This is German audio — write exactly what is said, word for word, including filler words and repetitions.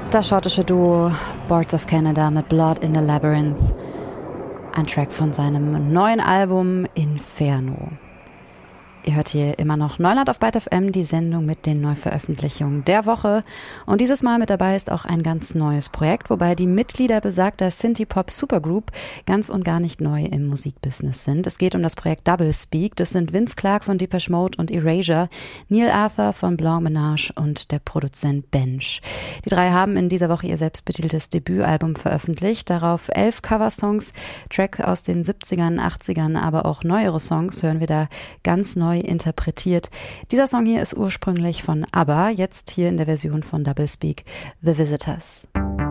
Das schottische Duo Boards of Canada mit Blood in the Labyrinth, ein Track von seinem neuen Album Inferno. Ihr hört hier immer noch Neuland auf Byte F M, die Sendung mit den Neuveröffentlichungen der Woche. Und dieses Mal mit dabei ist auch ein ganz neues Projekt, wobei die Mitglieder besagter Synthie-Pop-Supergroup ganz und gar nicht neu im Musikbusiness sind. Es geht um das Projekt Double Speak. Das sind Vince Clarke von Depeche Mode und Erasure, Neil Arthur von Blanc Ménage und der Produzent Bench. Die drei haben in dieser Woche ihr selbstbetiteltes Debütalbum veröffentlicht. Darauf elf Coversongs, Tracks aus den siebzigern, achtzigern, aber auch neuere Songs hören wir da ganz neu interpretiert. Dieser Song hier ist ursprünglich von ABBA, jetzt hier in der Version von Double Speak, The Visitors.